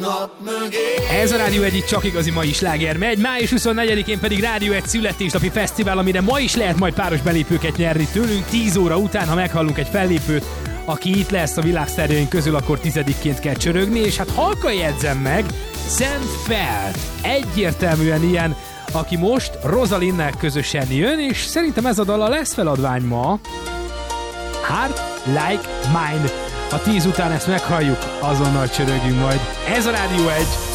Ez a Rádió Egy, itt csak igazi mai sláger megy. Május 24-én pedig Rádió Egy születésnapi fesztivál, amire ma is lehet majd páros belépőket nyerni tőlünk 10 óra után, ha meghallunk egy fellépőt, aki itt lesz a világsztárjaink közül, akkor 10-ként kell csörögni, és hát halkan jegyzem meg, Sam Feldt egyértelműen ilyen, aki most Rosalinnel közösen jön, és szerintem ez a dala lesz feladvány ma. Heart Like Mine. A 10 után ezt meghalljuk, azonnal csörögjünk majd. Ez a Rádió Egy.